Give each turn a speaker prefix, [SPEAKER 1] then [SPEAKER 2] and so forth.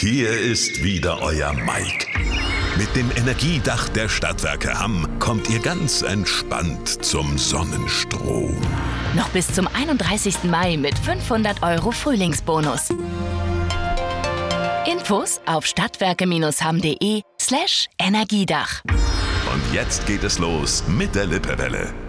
[SPEAKER 1] Hier ist wieder euer Mike. Mit dem Energiedach der Stadtwerke Hamm kommt ihr ganz entspannt zum Sonnenstrom.
[SPEAKER 2] Noch bis zum 31. Mai mit 500 € Frühlingsbonus. Infos auf stadtwerke-hamm.de/Energiedach.
[SPEAKER 1] Und jetzt geht es los mit der Lippewelle.